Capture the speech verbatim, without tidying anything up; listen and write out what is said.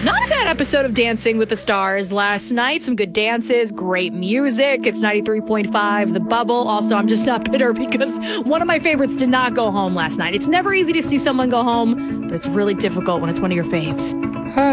Not a bad episode of Dancing with the Stars last night. Some good dances, great music. It's ninety-three point five, The Bubble. Also, I'm just not bitter because one of my favorites did not go home last night. It's never easy to see someone go home, but it's really difficult when it's one of your faves.